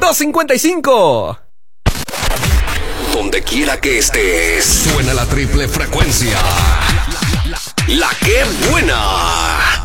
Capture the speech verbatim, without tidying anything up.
dos cincuenta y cinco. Donde quiera que estés, suena la triple frecuencia.